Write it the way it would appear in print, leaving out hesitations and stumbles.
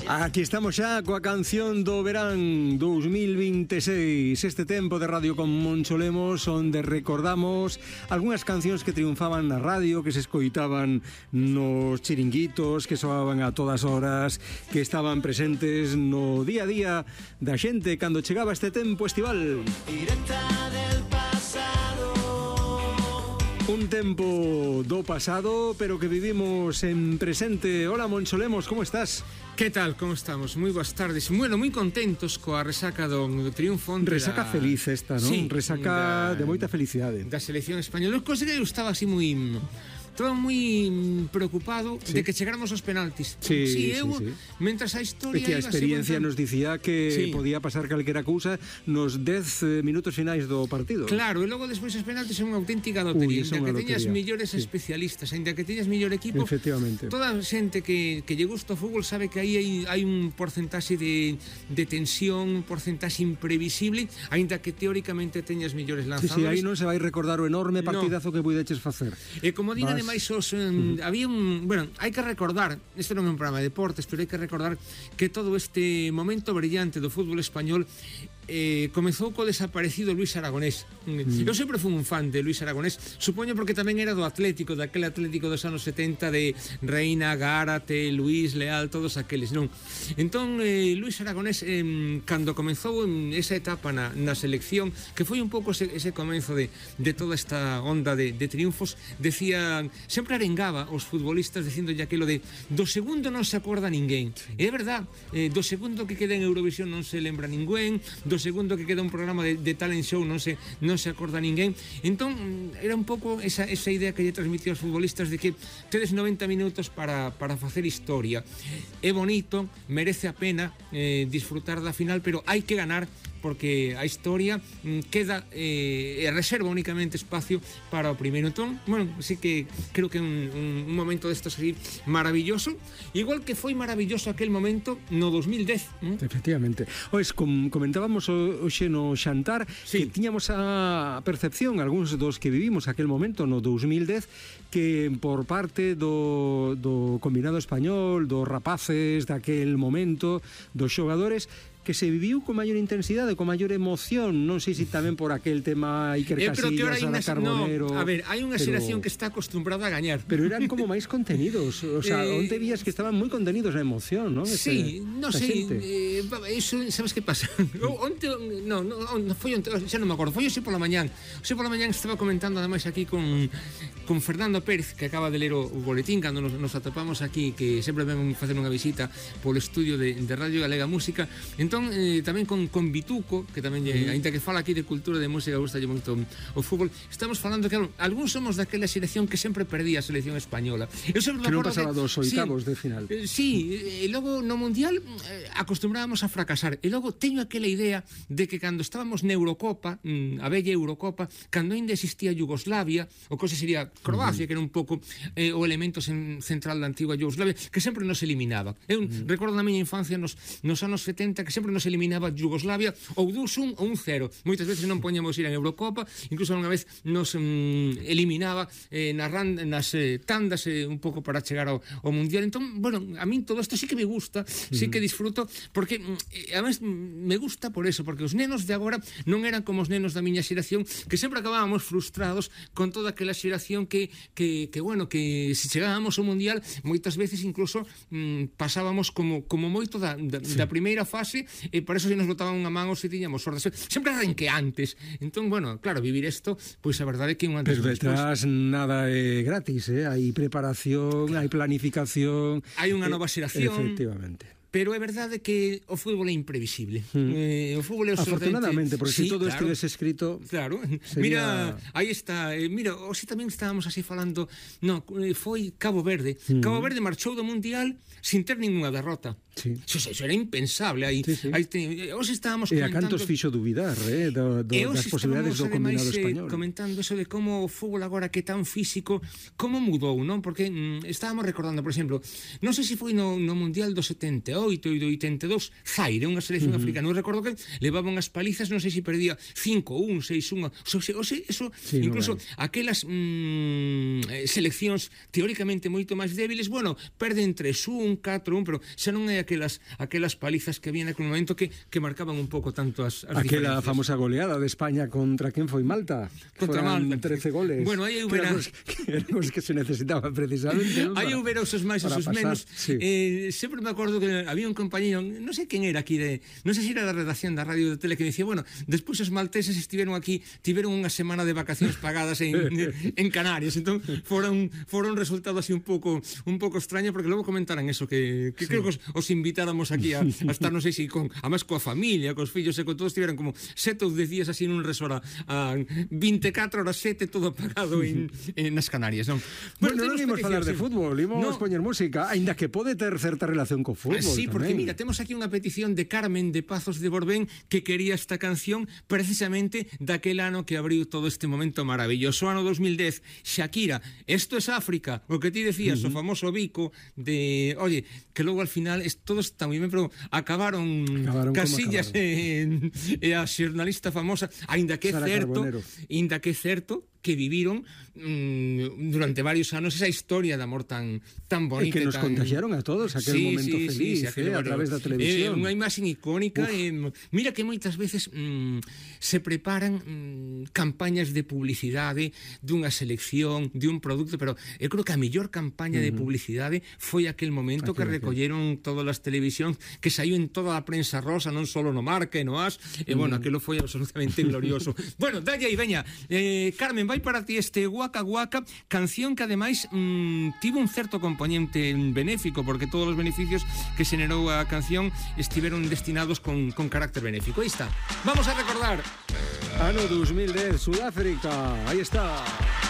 Aquí estamos xa coa canción do verán 2026. Este tempo de Radio con Moncho Lemos, onde recordamos algunhas cancións que triunfaban na radio, que se escoitaban nos chiringuitos, que soaban a todas horas, que estaban presentes no día a día da xente cando chegaba este tempo estival. Directa del pasado. Un tempo do pasado, pero que vivimos en presente. Hola, Moncho Lemos, como estás? Que tal, como estamos? Moi boas tardes. Bueno, moi contentos coa resaca do triunfo. Resaca feliz esta, non? Sí, resaca de moita felicidade. Da selección española. Cosa que eu estaba así moi... Todo moi preocupado de que chegáramos aos penaltis. Sí. Mentras a historia... E que a experiencia nos dicía que podía pasar calquera cousa nos 10 minutos finais do partido. Claro, e logo despois os penaltis son unha auténtica lotería. Ainda que teñas millores especialistas, ainda que teñas millor equipo, efectivamente. Toda a xente que lle gusta o fútbol sabe que aí hai un porcentaxe de tensión, un porcentaxe imprevisible, ainda que teóricamente teñas millores lanzadores. Sí, aí non se vai recordar o enorme partidazo que puideches facer. E como din ademais había un... Bueno, hai que recordar, este non é un programa de deportes, pero hai que recordar que todo este momento brillante do fútbol español comezou co desaparecido Luis Aragonés. Eu sempre fui un fan de Luis Aragonés, supoño porque tamén era do Atlético, daquele Atlético dos anos 70 de Reina, Gárate, Luis Leal, todos aqueles, non? Entón, Luis Aragonés, cando comezou esa etapa na selección, que foi un pouco ese comenzo de toda esta onda de triunfos, decía, sempre arengaba os futbolistas dicindolle aquilo de do segundo non se acorda ninguén. É verdad, do segundo que queda en Eurovisión non se lembra ninguén, do segundo que queda un programa de talent show non se acorda ninguén. Entón era un pouco esa idea que lle transmitía aos futbolistas de que tedes 90 minutos para facer historia. É bonito, merece a pena disfrutar da final, pero hai que ganar, porque a historia queda reserva únicamente espacio para o primeiro. Entón, bueno, sí que creo que un momento destos así maravilloso, igual que foi maravilloso aquel momento no 2010. Efectivamente. Ois, comentábamos hoxe no xantar que tiñamos a percepción, algúns dos que vivimos aquel momento no 2010, que por parte do combinado español, dos rapaces daquel momento, dos xogadores, que se viviu con maior intensidade, con maior emoción, non sei se tamén por aquel tema Iker Casillas, Ana Carbonero... No, a ver, hai unha xeración que está acostumbrada a gañar. Pero eran como máis contenidos, o sea, onde vías que estaban moi contenidos na emoción, non? Sí, non sei, eso, sabes que pasa? Onte, foi onte, xa non me acordo, foi hoxe pola mañán. Hoxe pola mañán estaba comentando ademais aquí con Fernando Pérez, que acaba de ler o boletín cando nos atopamos aquí, que sempre ven facer unha visita polo estudio de Radio Galega Música. Entón, tamén con Bituco, que tamén aínda que fala aquí de cultura de música, gustalle moito o fútbol. Estamos falando que algúns somos daquela selección que sempre perdía a selección española. Que non pasaba dos oitavos de final. Sí, e logo no Mundial acostumbrábamos a fracasar. E logo teño aquela idea de que cando estábamos na Eurocopa, a bella Eurocopa, cando ainda existía Yugoslavia, o que sería Croacia, que era un pouco o elemento central da antigua Yugoslavia, que sempre nos eliminaba. Eu recordo na miña infancia nos anos 70 que sempre nos eliminaba Yugoslavia ou 2-1 ou 1-0. Moitas veces non poñamos ir en Eurocopa, incluso unha vez nos eliminaba nas tandas un pouco para chegar ao Mundial. Entón, bueno, a min todo isto sí que me gusta, sí que disfruto, porque además me gusta por eso, porque os nenos de agora non eran como os nenos da miña xeración, que sempre acabábamos frustrados con toda aquela xeración que bueno, que se chegábamos ao Mundial, moitas veces incluso pasábamos como moito da primeira fase, e por eso se nos botaban unha man ou se tiñamos sorte, sempre arranqueantes. Entón, bueno, claro, vivir isto, pois a verdade é que un antes pero detrás nada é gratis, hai preparación, hai planificación, hai unha nova xeración. Efectivamente. Pero é verdade que o fútbol é imprevisible. O fútbol é afortunadamente, porque se todo estivese escrito... Claro, sería... mira, aí está. Mira, hoxe tamén estábamos así falando... No, foi Cabo Verde. Cabo Verde marchou do Mundial sin ter ninguna derrota. Sí. Eso era impensable. Hoxe estábamos comentando... E a cantos fixo dubidar das posibilidades do combinado español. Comentando eso de como o fútbol agora que é tan físico, como mudou, non? Porque estábamos recordando, por exemplo, non sei se foi no Mundial do 78 e do 82, Zaire, unha selección africana. Eu recordo que levaban as palizas, non sei se perdía 5-1, 6-1, eso, sí, incluso aquelas seleccións teóricamente moito máis débiles, bueno, perden 3-1, 4-1, pero xa non é aquelas palizas que había naquele momento que marcaban un pouco tanto as aquela diferencias. famosa goleada de España contra quen foi Malta. Contra Foran Malta. 13 goles. Bueno, aí houbera... que eran os que se necesitaban precisamente, ¿no? Aí houbera os máis e os menos. Sí. Sempre me acordo que había un compañeiro, non sei quen era aquí, non sei se era da redacción da radio de tele, que dicía, bueno, despois os malteses estiveron aquí, tiveron unha semana de vacacións pagadas en Canarias, entón foron un resultado así un pouco extraño, porque logo comentaran eso, que sí. Creo que os invitáramos aquí a estar, non sei se además coa familia, cos fillos e con todos, estiveran como 7 ou 10 días así nun resort a 24 horas 7, todo pagado nas Canarias, non? Bueno, non imos falar de fútbol, imos poñer música, aínda que pode ter certa relación co fútbol. Sí, porque tamén. mira, temos aquí unha petición de Carmen de Pazos de Borbén que quería esta canción precisamente daquel ano que abriu todo este momento maravilloso, ano 2010. Shakira, esto es África, o que ti decías, o famoso bico de, oye, que logo al final todo está moi ben, pero acabaron Casillas e a xornalista famosa, aínda que é certo que viviron durante varios anos esa historia de amor tan bonita. E que nos contagiaron a todos aquel momento feliz, a través da televisión. Unha imaxe icónica. Mira que moitas veces se preparan campañas de publicidade dunha selección, de un produto, pero eu creo que a mellor campaña de publicidade foi aquel momento que recolleron todas as televisións, que saiu en toda a prensa rosa, non só no Marca e no As, e bueno, aquilo foi absolutamente glorioso. Bueno, dalle aí, veña, Carmen, vai para ti este Waka Waka, canción que ademais tivo un certo componente benéfico, porque todos os beneficios que xenerou a canción estiveron destinados con carácter benéfico. Aí está, vamos a recordar ano 2010, Sudáfrica, aí está.